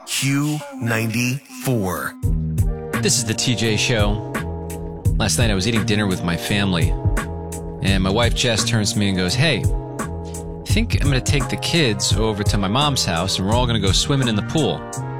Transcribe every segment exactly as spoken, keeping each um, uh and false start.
Q ninety-four. This is the T J Show. Last night I was eating dinner with my family, and my wife Jess turns to me and goes, "Hey, I think I'm going to take the kids over to my mom's house, and we're all going to go swimming in the pool."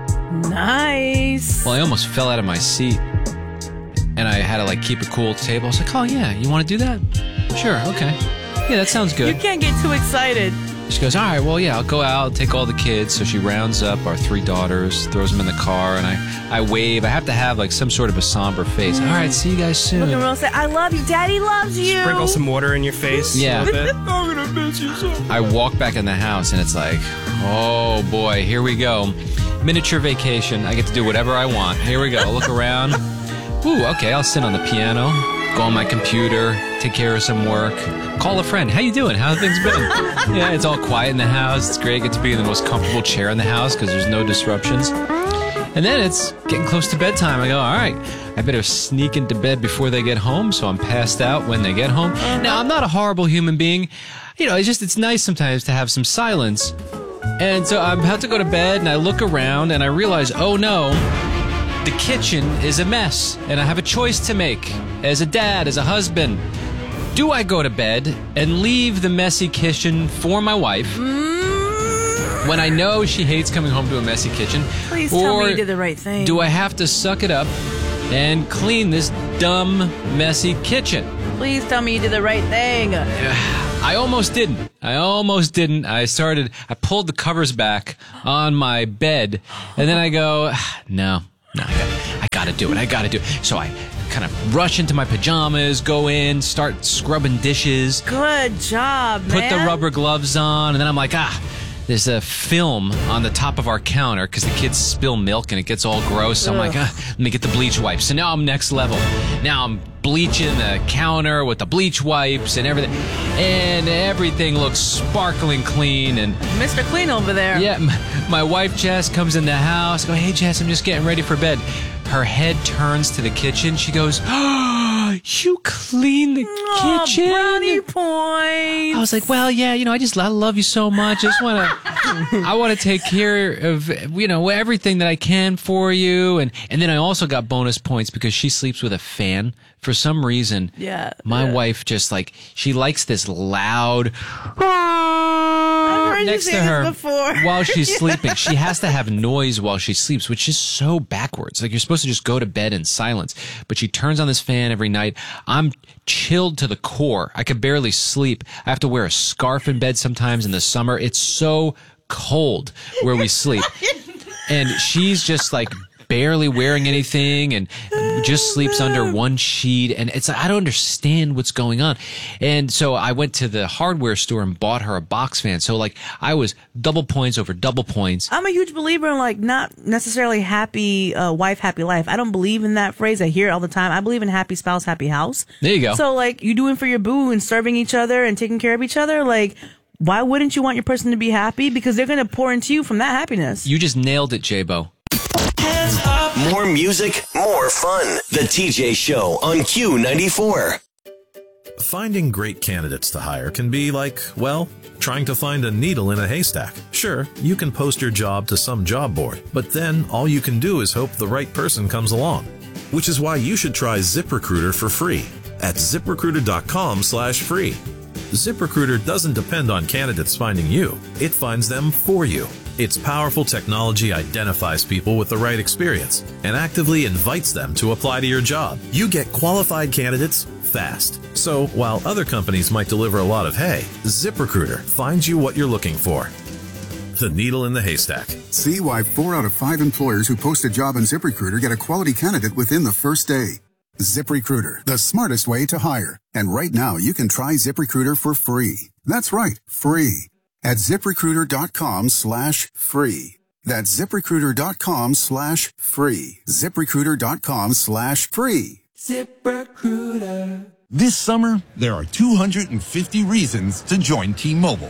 Nice. Well, I almost fell out of my seat, and I had to like keep a cool table. I was like, "Oh yeah, you want to do that? Sure, okay. Yeah, that sounds good." You can't get too excited. She goes, "All right, well, yeah, I'll go out, take all the kids." So she rounds up our three daughters, throws them in the car, and I, I wave. I have to have like some sort of a somber face. Mm. All right, see you guys soon. Looking real sad. I love you. Daddy loves you. Sprinkle some water in your face. Yeah. A little bit. I'm gonna miss you so much. I walk back in the house, and it's like, oh boy, here we go. Miniature vacation. I get to do whatever I want. Here we go. Look around. Ooh, okay, I'll sit on the piano, go on my computer, take care of some work, call a friend. How you doing? How have things been? Yeah, it's all quiet in the house. It's great. I get to be in the most comfortable chair in the house because there's no disruptions. And then it's getting close to bedtime. I go, all right, I better sneak into bed before they get home so I'm passed out when they get home. Now, I'm not a horrible human being. You know, it's just, it's nice sometimes to have some silence. And so I'm about to go to bed, and I look around, and I realize, oh no, the kitchen is a mess, and I have a choice to make as a dad, as a husband. Do I go to bed and leave the messy kitchen for my wife when I know she hates coming home to a messy kitchen? Please tell me you did the right thing. Do I have to suck it up and clean this dumb, messy kitchen? Please tell me you did the right thing. I almost didn't. I almost didn't. I started, I pulled the covers back on my bed, and then I go, no, no, I got, I got to do it. I got to do it. So I kind of rush into my pajamas, go in, start scrubbing dishes. Good job, Put man. the rubber gloves on, and then I'm like, ah, there's a film on the top of our counter because the kids spill milk and it gets all gross. So I'm like, ah, let me get the bleach wipes. So now I'm next level. Now I'm bleaching the counter with the bleach wipes and everything. And everything looks sparkling clean. And Mister Clean over there. yeah, my, my wife Jess comes in the house. I go, hey, Jess, I'm just getting ready for bed. Her head turns to the kitchen. She goes, oh, you clean the Oh, kitchen? brownie points. I was like, well, yeah, you know, I just I love you so much. I just want to, I want to take care of, you know, everything that I can for you. And, and then I also got bonus points because she sleeps with a fan. For some reason, Yeah, my yeah. wife just like, she likes this loud I've heard next you to say her this before. while she's sleeping. She has to have noise while she sleeps, which is so backwards. Like, you're supposed to just go to bed in silence, but she turns on this fan every night. I'm chilled to the core. I could barely sleep. I have to wear a scarf in bed sometimes in the summer. It's so cold where we sleep. And she's just like barely wearing anything and just sleeps under one sheet. And it's, I don't understand what's going on. And so I went to the hardware store and bought her a box fan. So like, I was double points over double points. I'm a huge believer in like not necessarily happy uh, wife, happy life. I don't believe in that phrase. I hear it all the time. I believe in happy spouse, happy house. There you go. So like you doing for your boo and serving each other and taking care of each other. Like, why wouldn't you want your person to be happy? Because they're going to pour into you from that happiness. You just nailed it, J-Bo. More music, more fun. The T J Show on Q ninety-four. Finding great candidates to hire can be like, well, trying to find a needle in a haystack. Sure, you can post your job to some job board, but then all you can do is hope the right person comes along. Which is why you should try ZipRecruiter for free at ZipRecruiter.com slash free. ZipRecruiter doesn't depend on candidates finding you. It finds them for you. Its powerful technology identifies people with the right experience and actively invites them to apply to your job. You get qualified candidates fast. So while other companies might deliver a lot of hay, ZipRecruiter finds you what you're looking for. The needle in the haystack. See why four out of five employers who post a job on ZipRecruiter get a quality candidate within the first day. ZipRecruiter, the smartest way to hire. And right now, you can try ZipRecruiter for free. That's right, free. At ZipRecruiter.com slash free. That's ZipRecruiter.com slash free. ZipRecruiter.com slash free. ZipRecruiter. This summer, there are two hundred fifty reasons to join T-Mobile.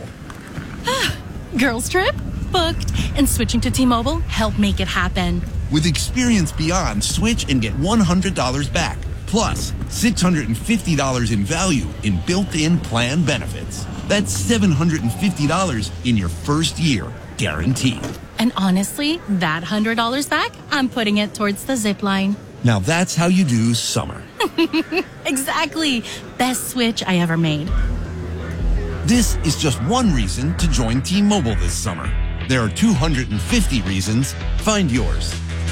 Girls trip? Booked. And switching to T-Mobile helped make it happen. With Experience Beyond, switch and get one hundred dollars back. Plus, six hundred fifty dollars in value in built-in plan benefits. That's seven hundred fifty dollars in your first year, guaranteed. And honestly, that one hundred dollars back, I'm putting it towards the zip line. Now that's how you do summer. Exactly. Best switch I ever made. This is just one reason to join T-Mobile this summer. There are two hundred fifty reasons. Find yours.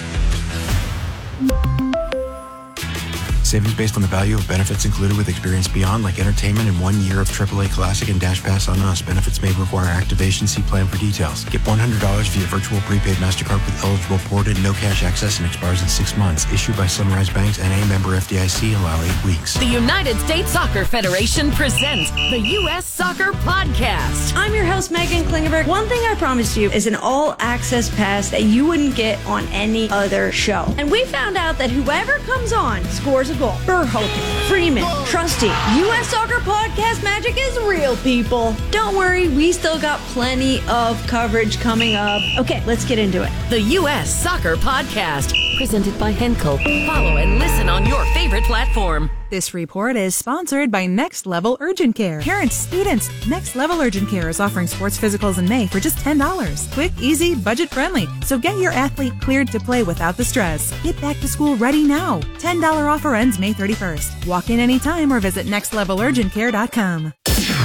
Savings based on the value of benefits included with Experience Beyond, like entertainment and one year of triple A Classic and Dash Pass on Us. Benefits may require activation. See plan for details. Get one hundred dollars via virtual prepaid MasterCard with eligible ported no cash access and expires in six months. Issued by Sunrise Banks, N A member F D I C. Allow eight weeks. The United States Soccer Federation presents the U S Soccer Podcast. I'm your host, Megan Klingenberg. One thing I promised you is an all-access pass that you wouldn't get on any other show. And we found out that whoever comes on scores a goal. Berhalter, Freeman, Trusty. U S Soccer Podcast magic is real, people. Don't worry, we still got plenty of coverage coming up. Okay, let's get into it. The U S Soccer Podcast, presented by Henkel. Follow and listen on your favorite platform. This report is sponsored by Next Level Urgent Care. Parents, students, Next Level Urgent Care is offering sports physicals in May for just ten dollars. Quick, easy, budget-friendly. So get your athlete cleared to play without the stress. Get back to school ready now. ten dollars offer ends May thirty-first. Walk in anytime or visit next level urgent care dot com.